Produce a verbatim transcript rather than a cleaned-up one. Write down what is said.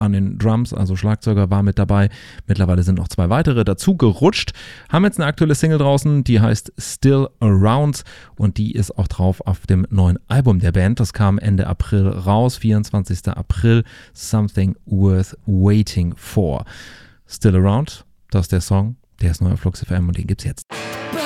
an den Drums, also Schlagzeuger war mit dabei. Mittlerweile sind noch zwei weitere dazu gerutscht. Haben jetzt eine aktuelle Single draußen, die heißt Still Around und die ist auch drauf auf dem neuen Album der Band. Das kam Ende April raus, vierundzwanzigster April. Something Worth Waiting For. Still Around, das ist der Song, der ist neu auf Flux F M und den gibt's jetzt.